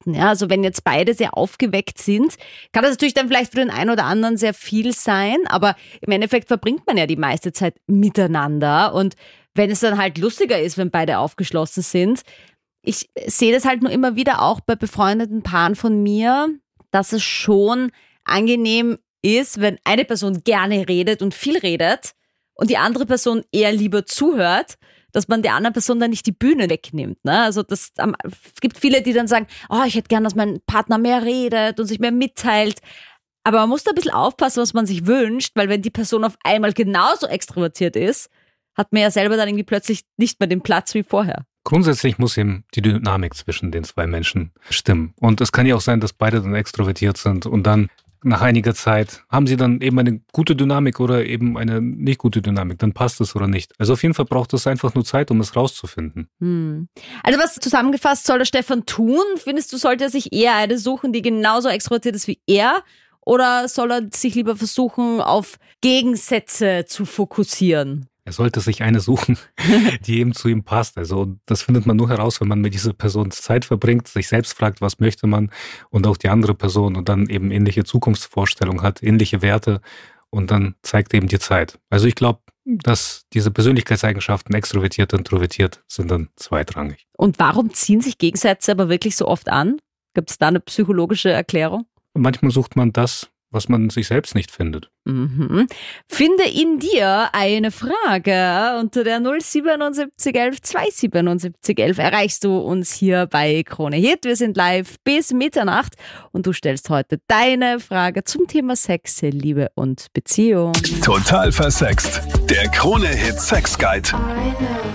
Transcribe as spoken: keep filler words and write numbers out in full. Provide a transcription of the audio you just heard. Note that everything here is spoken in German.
beobachten. Ja, also wenn jetzt beide sehr aufgeweckt sind, kann das natürlich dann vielleicht für den einen oder anderen sehr viel sein, aber im Endeffekt verbringt man ja die meiste Zeit miteinander. Und wenn es dann halt lustiger ist, wenn beide aufgeschlossen sind, ich sehe das halt nur immer wieder auch bei befreundeten Paaren von mir, dass es schon angenehm ist, wenn eine Person gerne redet und viel redet und die andere Person eher lieber zuhört, dass man der anderen Person dann nicht die Bühne wegnimmt. Ne? Also das, um, es gibt viele, die dann sagen, oh, ich hätte gern, dass mein Partner mehr redet und sich mehr mitteilt. Aber man muss da ein bisschen aufpassen, was man sich wünscht, weil wenn die Person auf einmal genauso extrovertiert ist, hat man ja selber dann irgendwie plötzlich nicht mehr den Platz wie vorher. Grundsätzlich muss eben die Dynamik zwischen den zwei Menschen stimmen. Und es kann ja auch sein, dass beide dann extrovertiert sind und dann nach einiger Zeit haben sie dann eben eine gute Dynamik oder eben eine nicht gute Dynamik. Dann passt es oder nicht. Also auf jeden Fall braucht es einfach nur Zeit, um es rauszufinden. Hm. Also was zusammengefasst soll der Stefan tun? Findest du, sollte er sich eher eine suchen, die genauso extrovertiert ist wie er? Oder soll er sich lieber versuchen, auf Gegensätze zu fokussieren? Er sollte sich eine suchen, die eben zu ihm passt. Also das findet man nur heraus, wenn man mit dieser Person Zeit verbringt, sich selbst fragt, was möchte man und auch die andere Person und dann eben ähnliche Zukunftsvorstellungen hat, ähnliche Werte und dann zeigt eben die Zeit. Also ich glaube, dass diese Persönlichkeitseigenschaften, extrovertiert und introvertiert, sind dann zweitrangig. Und warum ziehen sich Gegensätze aber wirklich so oft an? Gibt es da eine psychologische Erklärung? Und manchmal sucht man das, was man sich selbst nicht findet. Mhm. Finde in dir eine Frage. Unter der null siebenundsiebzig elf zweihundertsiebenundsiebzig elf erreichst du uns hier bei Krone Hit. Wir sind live bis Mitternacht und du stellst heute deine Frage zum Thema Sex, Liebe und Beziehung. Total versext. Der Krone Hit Sex Guide.